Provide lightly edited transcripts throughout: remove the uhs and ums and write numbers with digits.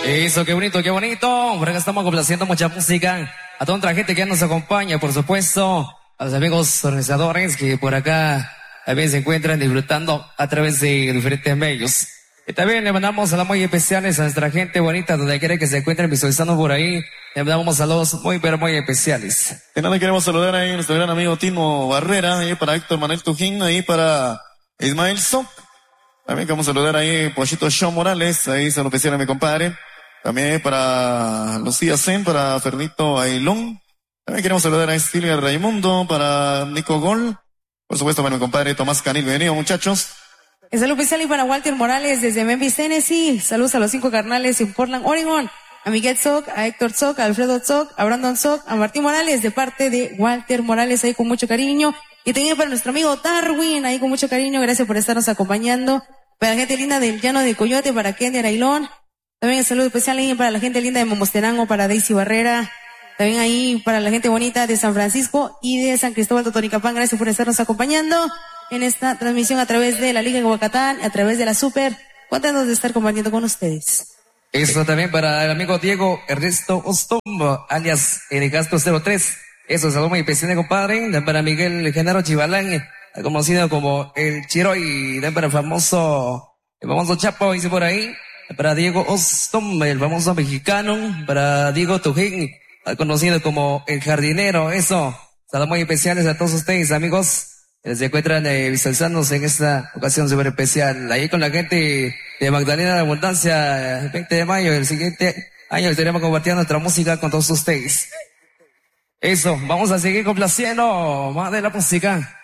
Eso, qué bonito, qué bonito. Por acá estamos complaciendo mucha música. A toda otra gente que ya nos acompaña, por supuesto. A los amigos organizadores que por acá también se encuentran disfrutando a través de diferentes medios. Y también le mandamos saludos muy especiales a nuestra gente bonita, donde quiera que se encuentren visualizando por ahí. Le mandamos saludos muy, pero muy especiales. Que nada, queremos saludar ahí a nuestro gran amigo Timo Barrera, ahí para Héctor Manuel Tujín, ahí para Ismael Sok. También queremos saludar ahí a Pochito Show Morales, ahí saludo especial a mi compadre. También para Lucía Zen, para Fernito Ailón. También queremos saludar a Estilia Raimundo, para Nico Gol. Por supuesto, para mi compadre Tomás Canil. Bienvenido, muchachos. Un saludo especial y para Walter Morales desde Memphis, Tennessee. Saludos a los 5 carnales en Portland, Oregon. A Miguel Sok, a Héctor Sok, a Alfredo Sok, a Brandon Sok, a Martín Morales de parte de Walter Morales, ahí con mucho cariño. Y también para nuestro amigo Darwin, ahí con mucho cariño. Gracias por estarnos acompañando. Para la gente linda del Llano de Coyote, para Kenny Arailón. También un saludo especial ahí para la gente linda de Momostenango, para Daisy Barrera. También ahí para la gente bonita de San Francisco y de San Cristóbal Totonicapán. Gracias por estarnos acompañando en esta transmisión a través de la Liga de Huacatán, a través de la Super. Contentos de estar compartiendo con ustedes. Eso también para el amigo Diego Ernesto Ostombo, alias Ericastro 03. Eso, saludo muy especial, compadre. Para Miguel Genaro Chivalán, conocido como el Chiro, y para el famoso Chapo, dice por ahí. Para Diego Ostom, el famoso mexicano. Para Diego Tujín, conocido como el jardinero. Eso, saludos muy especiales a todos ustedes, amigos. Que se encuentran visualizándose en esta ocasión súper especial. Ahí con la gente de Magdalena de Abundancia, el 20 de mayo, el siguiente año estaremos compartiendo nuestra música con todos ustedes. Eso, vamos a seguir complaciendo más de la música.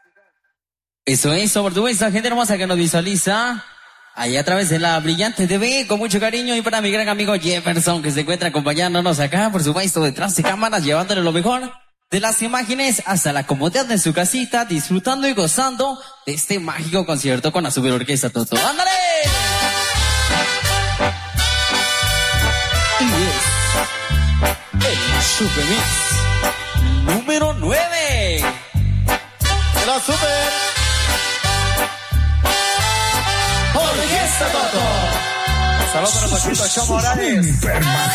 Eso, por supuesto, gente hermosa que nos visualiza ahí a través de la Brillante TV, con mucho cariño, y para mi gran amigo Jefferson, que se encuentra acompañándonos acá, por supuesto, detrás de cámaras, llevándole lo mejor de las imágenes hasta la comodidad de su casita, disfrutando y gozando de este mágico concierto con la Super Orquesta Toto. ¡Ándale! Y es el Super Mix número 9 De la Super Orquesta Toto. Saludos para Pochito Show Morales.